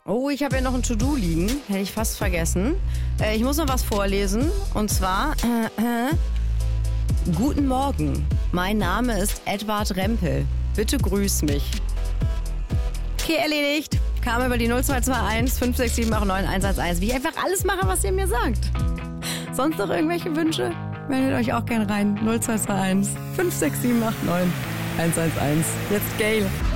Oh, ich habe ja noch ein To-Do liegen. Hätte ich fast vergessen. Ich muss noch was vorlesen. Und zwar, Guten Morgen. Mein Name ist Edward Rempel. Bitte grüß mich. Okay, erledigt. Kam über die 0221 56789 111. Wie ich einfach alles mache, was ihr mir sagt. Sonst noch irgendwelche Wünsche? Meldet euch auch gern rein. 0221 56789 111. Jetzt Gail.